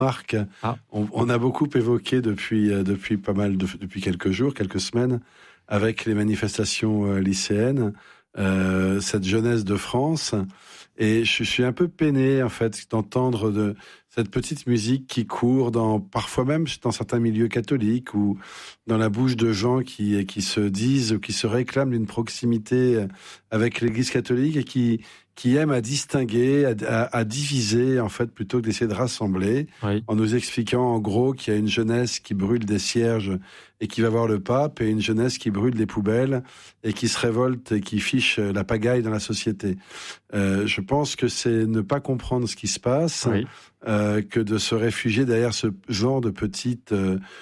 Marc, on a beaucoup évoqué depuis quelques jours, quelques semaines, avec les manifestations lycéennes, cette jeunesse de France. Et je suis un peu peiné, en fait, d'entendre de cette petite musique qui court parfois même dans certains milieux catholiques ou dans la bouche de gens qui se disent ou qui se réclament d'une proximité avec l'Église catholique et qui aiment à distinguer, à diviser, en fait, plutôt que d'essayer de rassembler, en nous expliquant, en gros, qu'il y a une jeunesse qui brûle des cierges et qui va voir le pape, et une jeunesse qui brûle des poubelles et qui se révolte et qui fiche la pagaille dans la société. Je pense que c'est ne pas comprendre ce qui se passe, que de se réfugier derrière ce genre de petites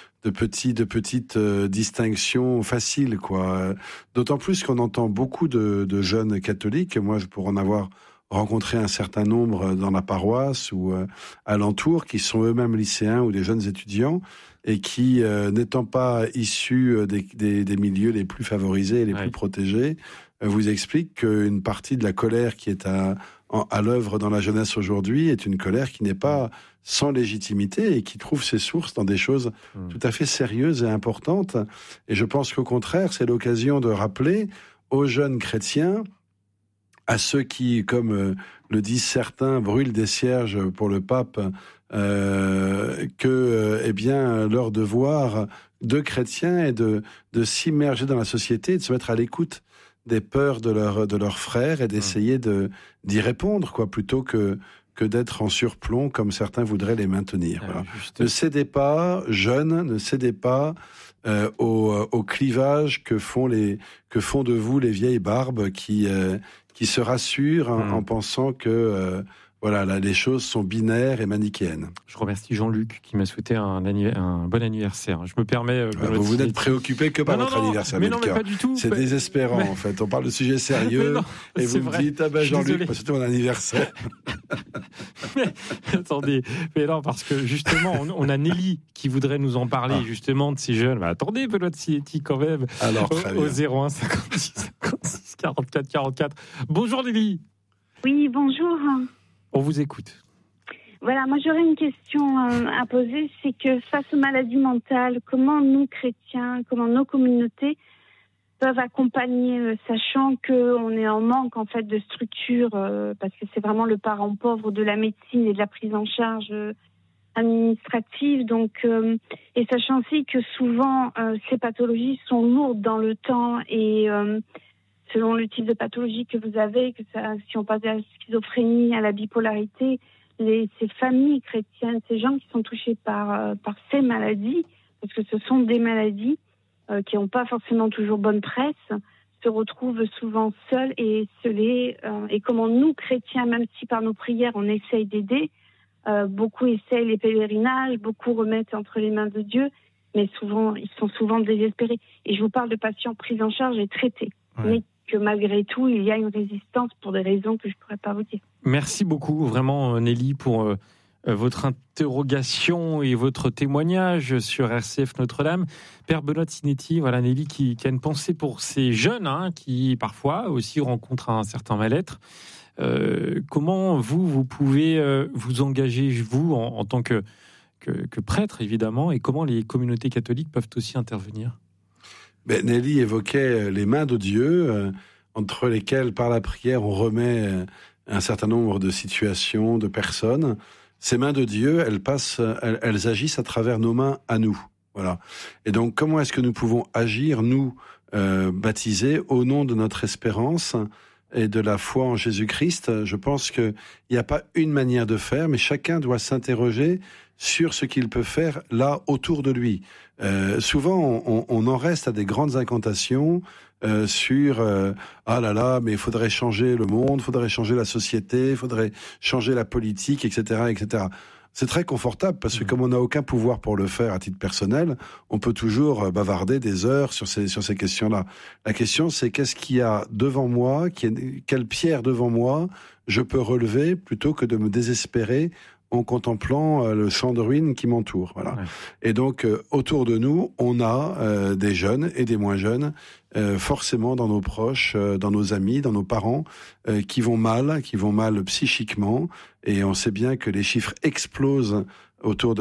distinctions faciles, quoi. D'autant plus qu'on entend beaucoup de jeunes catholiques. Moi, pour en avoir rencontré un certain nombre dans la paroisse ou alentour, qui sont eux-mêmes lycéens ou des jeunes étudiants et qui, n'étant pas issus des milieux les plus favorisés et les plus protégés, vous expliquent qu'une partie de la colère qui est à l'œuvre dans la jeunesse aujourd'hui est une colère qui n'est pas sans légitimité et qui trouve ses sources dans des choses tout à fait sérieuses et importantes. Et je pense qu'au contraire, c'est l'occasion de rappeler aux jeunes chrétiens, à ceux qui, comme le disent certains, brûlent des cierges pour le pape, leur devoir de chrétiens est de s'immerger dans la société et de se mettre à l'écoute des peurs de leurs frères et d'essayer d'y répondre, quoi, plutôt que d'être en surplomb comme certains voudraient les maintenir. Voilà. Ne cédez pas, jeunes, ne cédez pas au clivage que font de vous les vieilles barbes qui se rassurent en pensant que les choses sont binaires et manichéennes. Je remercie Jean-Luc qui m'a souhaité un bon anniversaire. Je me permets... vous n'êtes préoccupé que par votre anniversaire. Mais pas du tout. C'est désespérant, en fait. On parle de sujets sérieux et vous me dites, Jean-Luc, c'était mon anniversaire. Attendez, mais non, parce que justement, on a Nelly qui voudrait nous en parler, justement, de ces jeunes. Attendez, Benoît Sietti, quand même. Alors, au 01 56 56 44 44. Bonjour Nelly. Oui, bonjour. On vous écoute. Voilà, moi j'aurais une question à poser, c'est que face aux maladies mentales, comment nous chrétiens, comment nos communautés peuvent accompagner, sachant qu'on est en manque en fait de structures, parce que c'est vraiment le parent pauvre de la médecine et de la prise en charge administrative, donc et sachant aussi que souvent ces pathologies sont lourdes dans le temps et selon le type de pathologie que vous avez, si on passe de la schizophrénie à la bipolarité, ces familles chrétiennes, ces gens qui sont touchés par ces maladies, parce que ce sont des maladies qui n'ont pas forcément toujours bonne presse, se retrouvent souvent seuls et isolés. Et comment nous, chrétiens, même si par nos prières on essaye d'aider, beaucoup essayent les pèlerinages, beaucoup remettent entre les mains de Dieu, mais souvent ils sont souvent désespérés. Et je vous parle de patients pris en charge et traités. Mais que malgré tout, il y a une résistance pour des raisons que je ne pourrais pas vous dire. Merci beaucoup, vraiment, Nelly, pour votre interrogation et votre témoignage sur RCF Notre-Dame. Père Benoît Sietti, voilà, Nelly qui a une pensée pour ces jeunes qui, parfois, aussi rencontrent un certain mal-être. Comment vous pouvez vous engager, vous, en tant que prêtre, évidemment, et comment les communautés catholiques peuvent aussi intervenir ? Nelly évoquait les mains de Dieu, entre lesquelles, par la prière, on remet un certain nombre de situations, de personnes. Ces mains de Dieu, elles agissent à travers nos mains à nous. Voilà. Et donc, comment est-ce que nous pouvons agir, nous, baptisés, au nom de notre espérance et de la foi en Jésus-Christ ? Je pense qu'il n'y a pas une manière de faire, mais chacun doit s'interroger sur ce qu'il peut faire là autour de lui. Souvent, on en reste à des grandes incantations sur ah là là, mais il faudrait changer le monde, il faudrait changer la société, il faudrait changer la politique, etc., etc. C'est très confortable parce que comme on n'a aucun pouvoir pour le faire à titre personnel, on peut toujours bavarder des heures sur ces questions-là. La question, c'est qu'est-ce qu'il y a devant moi, quelle pierre devant moi je peux relever plutôt que de me désespérer en contemplant le champ de ruines qui m'entoure. Voilà. Ouais. Et donc, autour de nous, on a des jeunes et des moins jeunes, forcément dans nos proches, dans nos amis, dans nos parents, qui vont mal psychiquement. Et on sait bien que les chiffres explosent autour